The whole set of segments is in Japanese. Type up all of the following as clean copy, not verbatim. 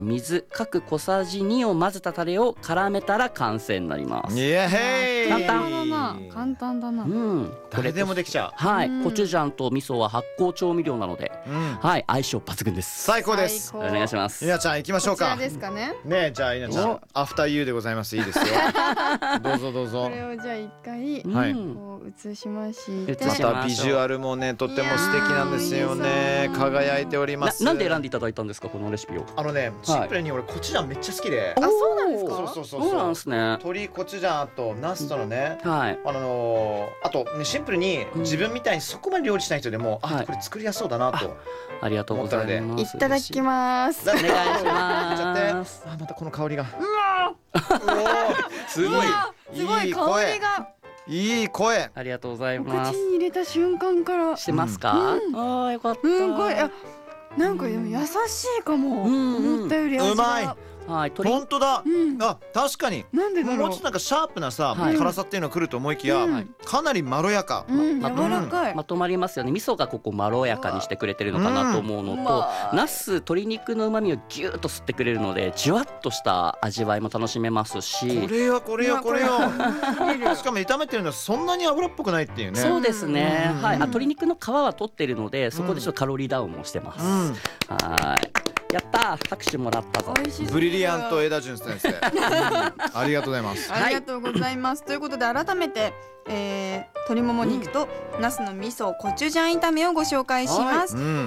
水各小さじ2を混ぜたタレを絡めたら完成になります。 イエヘイ。 簡単だな、簡単だな。 誰でもできちゃう。 はい、コチュジャンと味噌は発酵調味料なので、はい、相性抜群です。 最高です。 お願いします。 稲ちゃん行きましょうか。 こちらですかね。 ね、じゃあ稲ちゃんアフターユーでございます。いいですよ。どうぞどうぞ。 これをじゃあ一回こう映しまして、 またビジュアルもねとっても素敵なんですよね。輝いております。 なんで選んでいただいたんですか、このレシピを。 シンプルに俺コチュジャンめっちゃ好きで。 あ、そうなんですか。 そうなんですね。 鶏コチュジャンとナスとのね、 はい、 あとねシンプルに自分みたいにそこまで料理しない人でも、あ、これ作りやすそうだなと。 ありがとうございます。 いただきます。 お願いします。 あ、またこの香りが。 すごい。 すごい香りが。 いい声。 ありがとうございます。 口に入れた瞬間からしてますか。ああ、よかった。 すごい。なんかでも優しいかも。思ったより味が。 うまい。はい、本当だ。あ、確かに。 なんでだろう。 もうちょっとなんかシャープなさ辛さっていうのが来ると思いきや、かなりまろやか。 柔らかい。 まとまりますよね。味噌がここまろやかにしてくれてるのかなと思うのと、ナス鶏肉の旨味をギュッと吸ってくれるので、じゅわっとした味わいも楽しめますし。 これよ。しかも炒めてるのはそんなに油っぽくないっていうね。 そうですね。はい。鶏肉の皮は取ってるので、そこでちょっとカロリーダウンもしてます。はい。やったー、拍手もらったぞ。 ブリリアント枝潤先生、ありがとうございます。 ありがとうございます。ということで改めて、鶏もも肉とナスの味噌コチュジャン炒めをご紹介します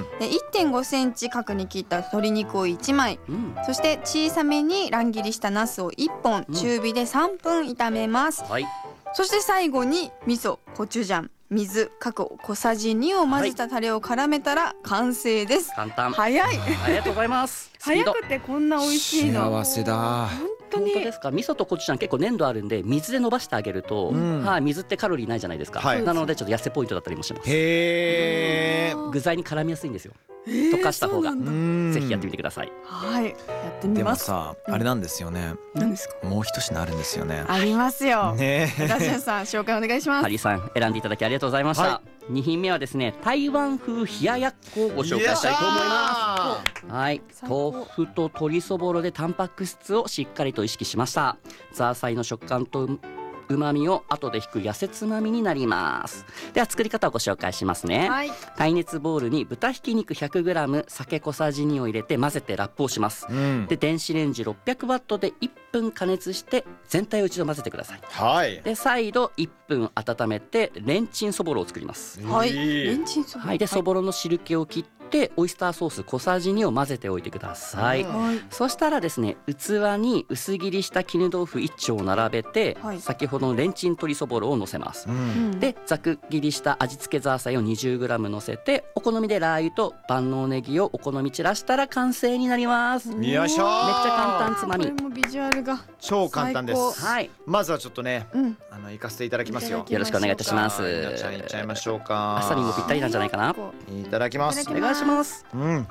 。1.5 センチ角に切った鶏肉を1枚、そして小さめに乱切りしたナスを1本、中火で3分炒めます。そして最後に味噌コチュジャン水各小さじ2を混ぜたタレを絡めたら完成です。 簡単。 早い。 ありがとうございます。 早くてこんな美味しいの。 幸せだ。 本当ですか。味噌とコチュジャン結構粘度あるんで、水で伸ばしてあげると、はい、水ってカロリーないじゃないですか。なのでちょっと痩せポイントだったりもします。 へえ。 具材に絡みやすいんですよ。溶かした方が。ぜひやってみてください。 はい、やってみます。 でもさ、あれなんですよね。 何ですか。 もう一品あるんですよね。 ありますよ。 ね。 ラジオさん紹介お願いします。 ハリーさん選んでいただきありがとうございました。2品目はですね、台湾風冷ややっこをご紹介したいと思います。はい、豆腐と鶏そぼろでタンパク質をしっかりと意識しました。ザーサイの食感と旨味を後で引く痩せつまみになります。では作り方をご紹介しますね。耐熱ボウルに豚ひき肉 100g、 酒小さじ2を入れて混ぜてラップをします。で電子レンジ600ワットで1分加熱して全体を一度混ぜてください。で再度1分温めてレンチンそぼろを作ります。 レンチンそぼろ。 でそぼろの汁気を切ってオイスターソース小さじ2を混ぜておいてください。そしたらですね、器に薄切りした絹豆腐1丁を並べて、先ほどのレンチン鶏そぼろを乗せます。でざく切りした味付けザーサイを 20g 乗せて、お好みでラー油と万能ネギをお好み散らしたら完成になります。 よいしょ。 めっちゃ簡単つまみ。 これもビジュアルが超簡単です。 はい。 まずはちょっとね、行かせていただきますよ。 よろしくお願いいたします。 稲ちゃんいっちゃいましょうか。 朝にもぴったりなんじゃないかな。 いただきます。 お願いします。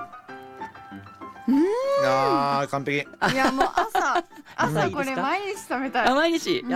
あー完璧。 いやもう朝これ毎日食べたい。 毎日やった。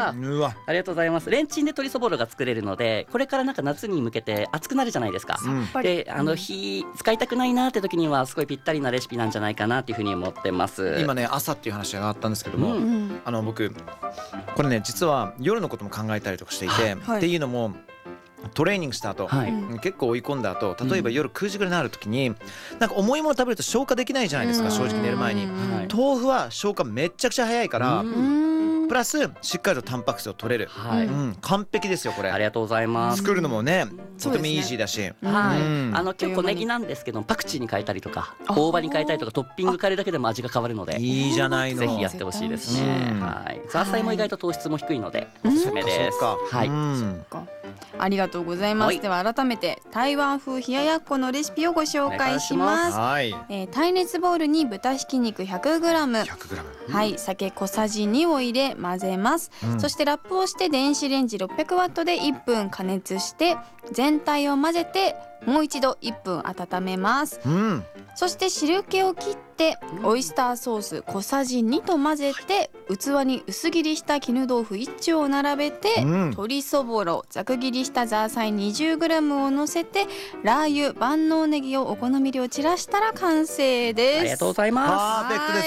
うわ、 ありがとうございます。レンチンで鶏そぼろが作れるので、これからなんか夏に向けて暑くなるじゃないですか。で火使いたくないなって時にはすごいぴったりなレシピなんじゃないかなっていうふうに思ってます。 今ね朝っていう話があったんですけども、僕これね実は夜のことも考えたりとかしていて、っていうのもトレーニングした後、結構追い込んだ後、例えば夜9時ぐらいになる時になんか重いもの食べると消化できないじゃないですか、正直寝る前に。豆腐は消化めちゃくちゃ早いから、プラスしっかりとタンパク質を取れる。完璧ですよこれ。 ありがとうございます。 作るのもねとてもイージーだし、 結構ネギなんですけどパクチーに変えたりとか大葉に変えたりとかトッピング変えるだけでも味が変わるので、 いいじゃないの。 ぜひやってほしいですね。ザーサイも意外と糖質も低いのでおすすめです。 ありがとうございます。では改めて台湾風冷ややっこのレシピをご紹介します。耐熱ボウルに豚ひき肉 100g、酒小さじ2を入れ混ぜます。そしてラップをして電子レンジ600ワットで1分加熱して全体を混ぜてもう一度1分温めます、そして汁気を切ってオイスターソース小さじ2と混ぜて器に薄切りした絹豆腐1丁を並べて、鶏そぼろざく切りしたザーサイ 20g をのせてラー油万能ネギをお好み量散らしたら完成です。 ありがとうございます。 パーフェクトです。